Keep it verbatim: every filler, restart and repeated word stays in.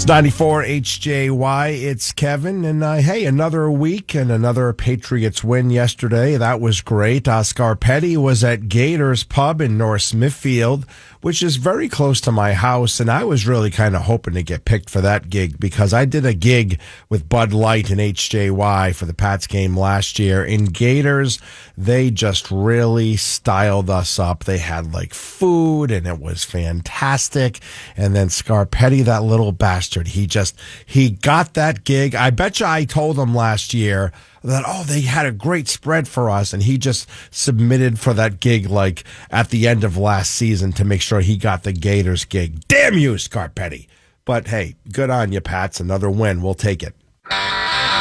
It's ninety-four H J Y. It's Kevin. And uh, hey, another week and another Patriots win yesterday. That was great. Uh, Scarpetti was at Gators Pub in North Smithfield, which is very close to my house. And I was really kind of hoping to get picked for that gig because I did a gig with Bud Light and H J Y for the Pats game last year. In Gators, they just really styled us up. They had like food and it was fantastic. And then Scarpetti, that little bastard, he just, he got that gig. I bet you I told him last year that, oh, they had a great spread for us. And he just submitted for that gig like at the end of last season to make sure he got the Gators gig. Damn you, Scarpetti. But hey, good on you, Pats. Another win. We'll take it.